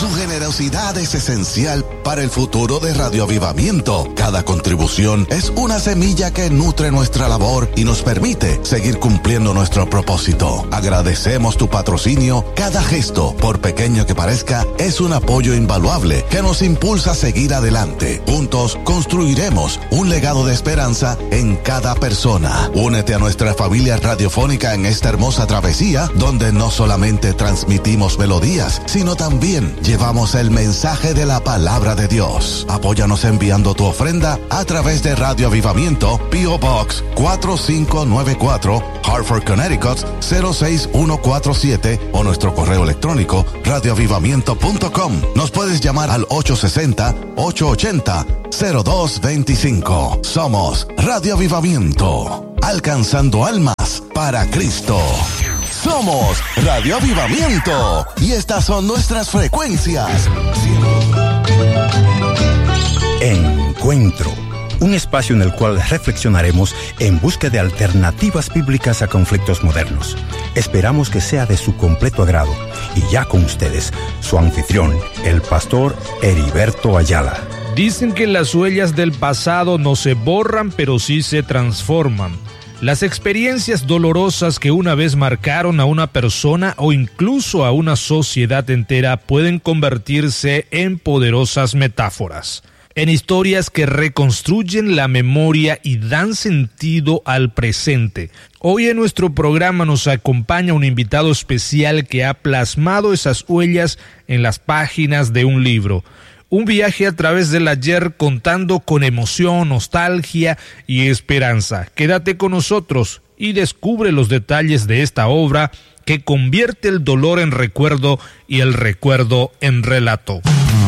Su generosidad es esencial para el futuro de Radio Avivamiento. Cada contribución es una semilla que nutre nuestra labor y nos permite seguir cumpliendo nuestro propósito. Agradecemos tu patrocinio. Cada gesto, por pequeño que parezca, es un apoyo invaluable que nos impulsa a seguir adelante. Juntos construiremos un legado de esperanza en cada persona. Únete a nuestra familia radiofónica en esta hermosa travesía, donde no solamente transmitimos melodías, sino también llevamos el mensaje de la palabra de Dios. Apóyanos enviando tu ofrenda a través de Radio Avivamiento, P.O. Box 4594, Hartford, Connecticut 06147, o nuestro correo electrónico radioavivamiento.com. Nos puedes llamar al 860-880-0225. Somos Radio Avivamiento, alcanzando almas para Cristo. Somos Radio Avivamiento y estas son nuestras frecuencias. Encuentro, un espacio en el cual reflexionaremos en busca de alternativas bíblicas a conflictos modernos. Esperamos que sea de su completo agrado. Y ya con ustedes, su anfitrión, el pastor Heriberto Ayala. Dicen que las huellas del pasado no se borran, pero sí se transforman. Las experiencias dolorosas que una vez marcaron a una persona o incluso a una sociedad entera pueden convertirse en poderosas metáforas, en historias que reconstruyen la memoria y dan sentido al presente. Hoy en nuestro programa nos acompaña un invitado especial que ha plasmado esas huellas en las páginas de un libro. Un viaje a través del ayer contando con emoción, nostalgia y esperanza. Quédate con nosotros y descubre los detalles de esta obra que convierte el dolor en recuerdo y el recuerdo en relato.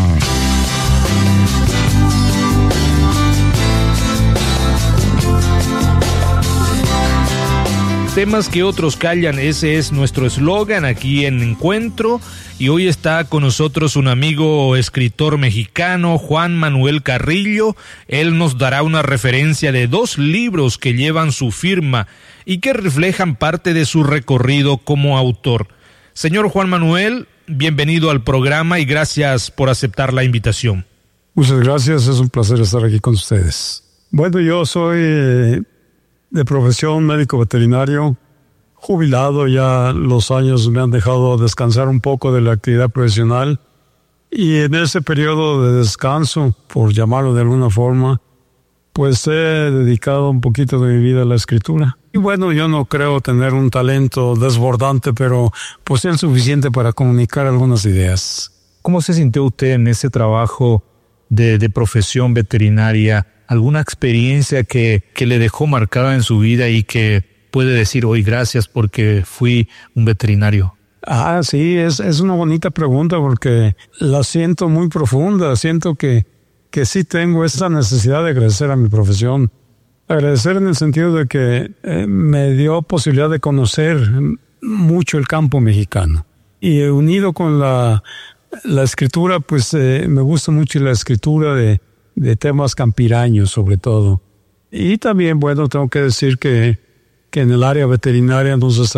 Temas que otros callan, ese es nuestro eslogan aquí en Encuentro, y hoy está con nosotros un amigo escritor mexicano, Juan Manuel Carrillo. Él nos dará una referencia de 2 libros que llevan su firma y que reflejan parte de su recorrido como autor. Señor Juan Manuel, bienvenido al programa y gracias por aceptar la invitación. Muchas gracias, es un placer estar aquí con ustedes. Bueno, yo soy de profesión médico veterinario, jubilado. Ya los años me han dejado descansar un poco de la actividad profesional, y en ese periodo de descanso, por llamarlo de alguna forma, pues he dedicado un poquito de mi vida a la escritura. Y bueno, yo no creo tener un talento desbordante, pero pues es suficiente para comunicar algunas ideas. ¿Cómo se sintió usted en ese trabajo de profesión veterinaria? ¿Alguna experiencia que le dejó marcada en su vida y que puede decir hoy gracias porque fui un veterinario? Sí, es una bonita pregunta porque la siento muy profunda. Siento que sí tengo esa necesidad de agradecer a mi profesión. Agradecer en el sentido de que me dio posibilidad de conocer mucho el campo mexicano. Y unido con la escritura, pues me gusta mucho la escritura de temas campiraños sobre todo. Y también, bueno, tengo que decir que en el área veterinaria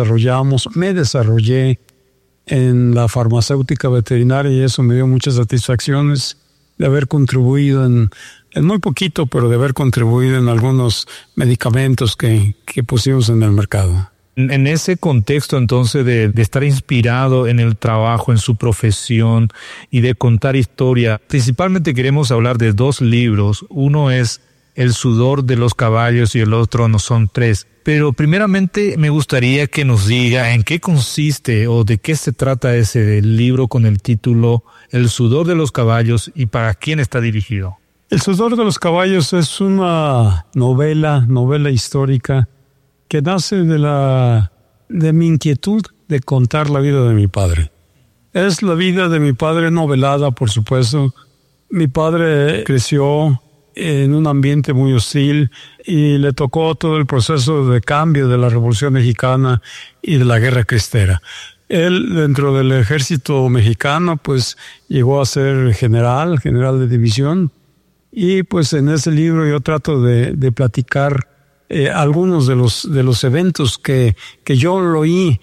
me desarrollé en la farmacéutica veterinaria, y eso me dio muchas satisfacciones de haber contribuido en muy poquito, pero de haber contribuido en algunos medicamentos que pusimos en el mercado. En ese contexto, entonces, de estar inspirado en el trabajo, en su profesión y de contar historia, principalmente queremos hablar de 2 libros. Uno es El sudor de los caballos y el otro no son 3. Pero primeramente me gustaría que nos diga en qué consiste o de qué se trata ese libro con el título El sudor de los caballos y para quién está dirigido. El sudor de los caballos es una novela histórica que nace de mi inquietud de contar la vida de mi padre. Es la vida de mi padre novelada, por supuesto. Mi padre creció en un ambiente muy hostil y le tocó todo el proceso de cambio de la Revolución Mexicana y de la Guerra Cristera. Él, dentro del ejército mexicano, pues llegó a ser general de división, y pues en ese libro yo trato de platicar algunos de los eventos que yo lo oí,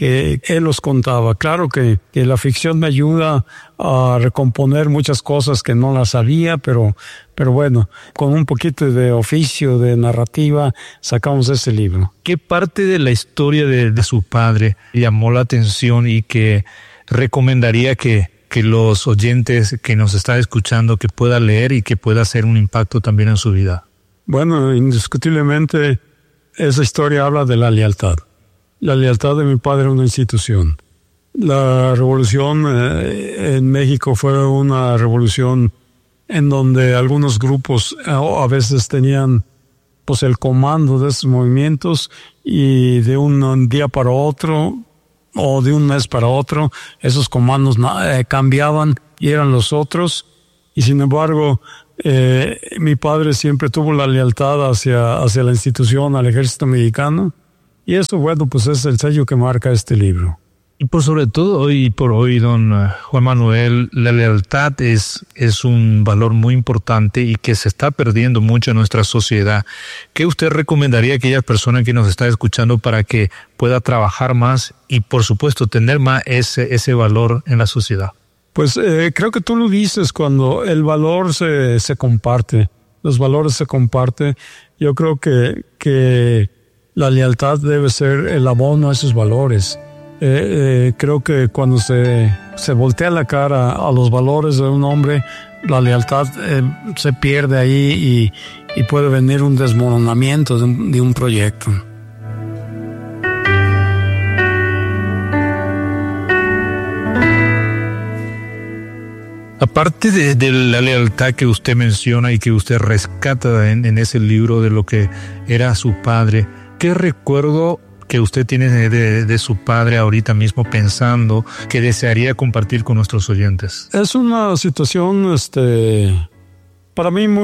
él los contaba. Claro que la ficción me ayuda a recomponer muchas cosas que no las sabía, pero bueno, con un poquito de oficio, de narrativa, sacamos ese libro. ¿Qué parte de la historia de su padre llamó la atención y que recomendaría que los oyentes que nos están escuchando que pueda leer y que pueda hacer un impacto también en su vida? Bueno, indiscutiblemente esa historia habla de la lealtad. La lealtad de mi padre a una institución. La revolución en México fue una revolución en donde algunos grupos a veces tenían pues el comando de esos movimientos y de un día para otro o de un mes para otro esos comandos cambiaban y eran los otros, y sin embargo mi padre siempre tuvo la lealtad hacia la institución, al ejército mexicano. Y eso, bueno, pues es el sello que marca este libro. Y por sobre todo, hoy por hoy, don Juan Manuel, la lealtad es un valor muy importante y que se está perdiendo mucho en nuestra sociedad. ¿Qué usted recomendaría a aquellas personas que nos están escuchando para que pueda trabajar más y, por supuesto, tener más ese valor en la sociedad? Pues creo que tú lo dices, cuando el valor se comparte, los valores se comparten. Yo creo que la lealtad debe ser el abono a esos valores. Creo que cuando se voltea la cara a los valores de un hombre, la lealtad se pierde ahí y puede venir un desmoronamiento de un proyecto. Aparte de la lealtad que usted menciona y que usted rescata en ese libro de lo que era su padre, ¿qué recuerdo que usted tiene de su padre ahorita mismo pensando que desearía compartir con nuestros oyentes? Es una situación para mí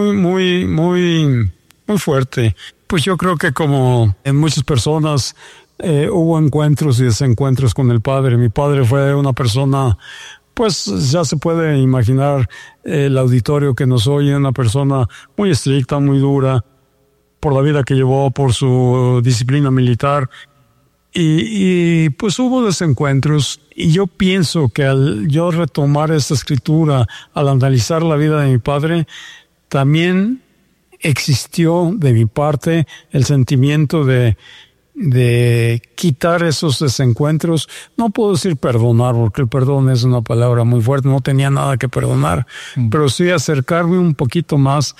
muy fuerte. Pues yo creo que como en muchas personas hubo encuentros y desencuentros con el padre. Mi padre fue una persona, pues ya se puede imaginar el auditorio que nos oye, una persona muy estricta, muy dura, por la vida que llevó, por su disciplina militar. Y pues hubo desencuentros, y yo pienso que al yo retomar esta escritura, al analizar la vida de mi padre, también existió de mi parte el sentimiento de quitar esos desencuentros. No puedo decir perdonar, porque el perdón es una palabra muy fuerte, no tenía nada que perdonar, pero sí acercarme un poquito más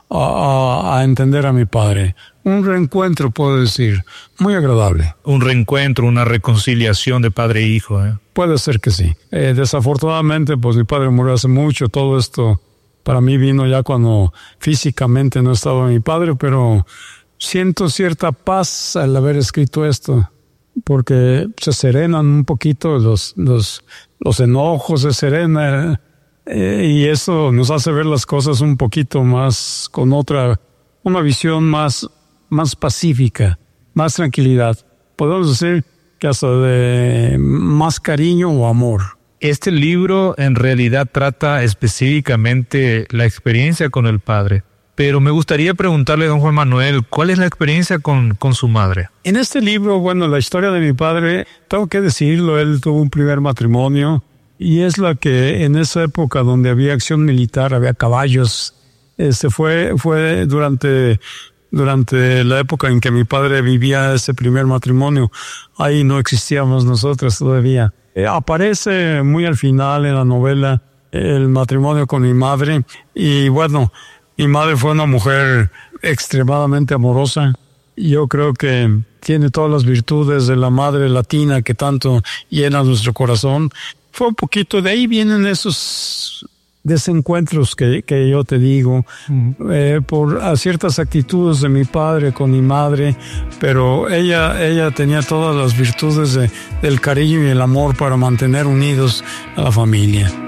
a entender a mi padre. Un reencuentro, puedo decir, muy agradable. Un reencuentro, una reconciliación de padre e hijo. Puede ser que sí. Desafortunadamente, pues mi padre murió hace mucho. Todo esto para mí vino ya cuando físicamente no estaba mi padre, pero siento cierta paz al haber escrito esto, porque se serenan un poquito los enojos, se serena, y eso nos hace ver las cosas un poquito más con una visión más pacífica, más tranquilidad. Podemos decir que hasta de más cariño o amor. Este libro en realidad trata específicamente la experiencia con el padre. Pero me gustaría preguntarle, don Juan Manuel, ¿cuál es la experiencia con su madre? En este libro, bueno, la historia de mi padre, tengo que decirlo, él tuvo un primer matrimonio, y es la que en esa época donde había acción militar, había caballos, fue durante la época en que mi padre vivía ese primer matrimonio. Ahí no existíamos nosotros todavía. Aparece muy al final en la novela el matrimonio con mi madre, y bueno, mi madre fue una mujer extremadamente amorosa. Yo creo que tiene todas las virtudes de la madre latina que tanto llena nuestro corazón. Fue un poquito, de ahí vienen esos desencuentros que yo te digo, por ciertas actitudes de mi padre con mi madre, pero ella tenía todas las virtudes del cariño y el amor para mantener unidos a la familia.